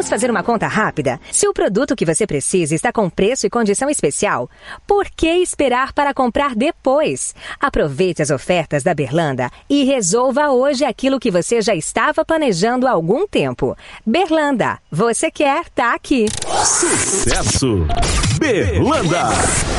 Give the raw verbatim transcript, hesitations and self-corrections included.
Vamos fazer uma conta rápida? Se o produto que você precisa está com preço e condição especial, por que esperar para comprar depois? Aproveite as ofertas da Berlanda e resolva hoje aquilo que você já estava planejando há algum tempo. Berlanda, você quer, tá aqui. Sucesso! Berlanda!